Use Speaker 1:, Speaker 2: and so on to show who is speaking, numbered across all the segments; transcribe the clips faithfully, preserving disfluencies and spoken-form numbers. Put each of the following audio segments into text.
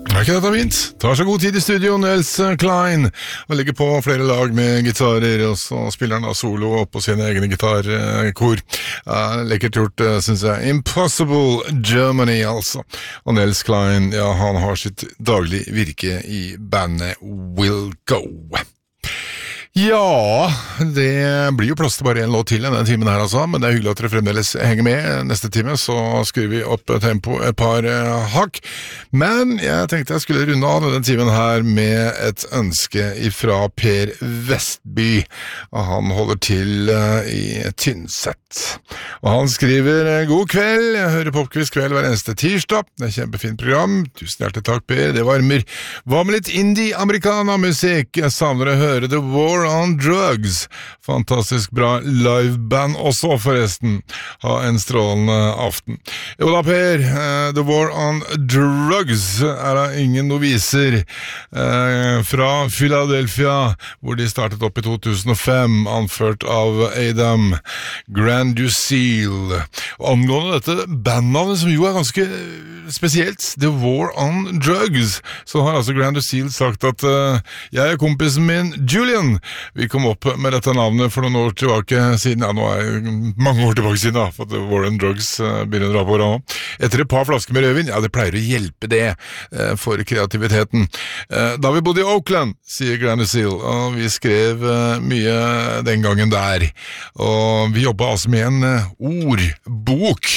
Speaker 1: Er ikke dette fint? Tar så god tid i studio, Nils Klein, og legger på flere lag med gitarer, og så spiller han da solo opp på sine egne gitarkor. Uh, lekkert gjort, uh, synes jeg. Impossible Germany, altså. Og Nils Klein, ja, han har sitt daglig virke i bandet Wilco. Ja, det blir jo plass til bare en låt til denne timen her altså, men det er hyggelig at dere fremdeles henger med. Neste time så skrur vi opp tempo et par uh, hakk, men jeg tenkte jeg skulle runde av denne timen her med et ønske ifra Per Vestby, og han holder til uh, i Tynset. Og han skriver, god kveld, jeg hører Popquiz kveld hver eneste tirsdag, det er et kjempefint program, tusen hjertelig takk Per, det varmer. Hva med litt indie-americana-musikk? Jeg savner å høre The War on Drugs. Fantastisk bra liveband også forresten. Ha en strålende aften. Jo da Per, uh, The War on Drugs er da ingen noviser uh, fra Philadelphia, hvor de startet opp i to tusen og fem, anført av Adam Grand Lucille. Og angående dette bandnavnet, som jo er ganske spesielt, The War on Drugs, så har altså Grand Lucille sagt at uh, jeg og kompisen min, Julian, vi kom opp med dette navnet for noen år tilbake siden, ja, nå er det mange år tilbake siden da, for at War on Drugs uh, begynner å dra på hverandre. Etter et par flasker med rødvin, ja, det pleier å hjelpe det uh, for kreativiteten. Uh, da vi bodde i Oakland, sier Grand Lucille, og vi skrev uh, mye den gangen der, og vi jobbet altså med en uh, ordbok,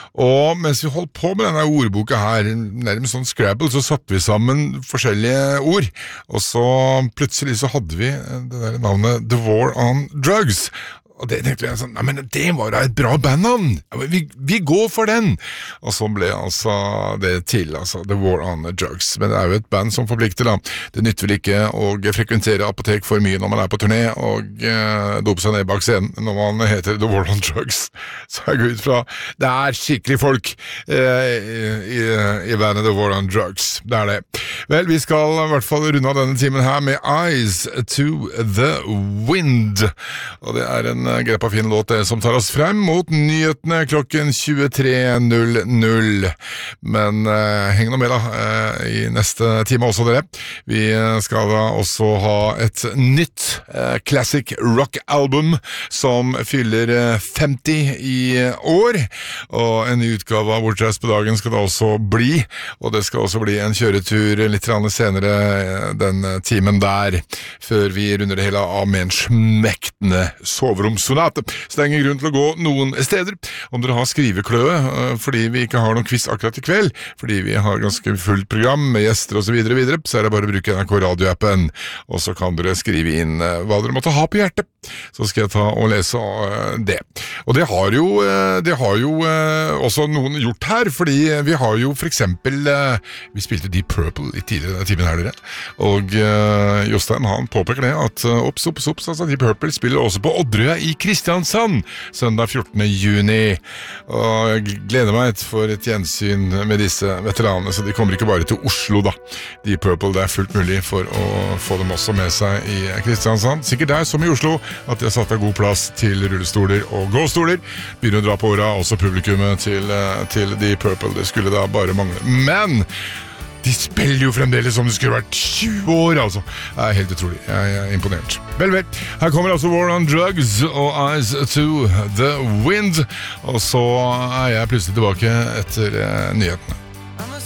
Speaker 1: og mens vi holdt på med denne ordboka her, nærmest sånn Scrabble, så satte vi sammen forskjellige ord, og så plutselig så hadde vi det der navnet The War on Drugs. Og det tenkte jeg sånn, nei, men det var da et bra bandnavn, vi, vi går for den. Og så ble altså det til, altså The War on Drugs. Men det er jo et band som forplikter da. Det nytter vel ikke å frekventere apotek for mye når man er på turné, og eh, dope seg ned bak scenen når man heter The War on Drugs. Så jeg går ut fra, det er skikkelig folk eh, i, i bandet The War on Drugs. Det er det. Vel, vi skal i hvert fall runde av denne timen her med Eyes to the Wind. Og det er en grepa fin låt det, som tar oss frem mot nyhetene klokken tjuetre null null. Men eh, heng nå med da eh, i neste time også dere. Vi skal da også ha et nytt eh, classic rock album som fyller eh, femti i år, og en ny utgave av Bortreist på dagen skal det også bli, og det skal også bli en kjøretur litt senere eh, den timen der, før vi runder det hele av med en smektende soverom sonate. Så det er ingen grunn til å gå noen steder. Om dere har skrivekløe, fordi vi ikke har noen quiz akkurat i kveld, fordi vi har ganske fullt program med gjester og så videre, videre, så er det bare å bruke N R K radioappen, og så kan dere skrive inn hva dere måtte ha på hjertet. Så skal jeg ta og lese det. Og det har jo, det har jo også noen gjort her, fordi vi har jo for eksempel, vi spilte Deep Purple litt tidligere i timen her, dere. Og Jostein, han påpeker det at opps, opps, opps, altså Deep Purple spiller også på Odderøya i Kristiansand, søndag fjortende juni, og jeg gleder meg for et gjensyn med disse veteranene, så de kommer ikke bare til Oslo da. Deep Purple, det er fullt mulig for å få dem også med seg i Kristiansand, sikkert der som i Oslo, at de har satt av god plass til rullestoler og gåstoler, begynner å dra på åra, også publikummet til, til Deep Purple, det skulle da bare mangle. Men de spiller jo fremdeles som det skulle vært tjue år, altså. Det er helt utrolig. Jeg er imponert. Vel, vel. Her kommer altså War on Drugs og Eyes to the Wind. Og så er jeg plutselig tilbake etter uh, nyhetene.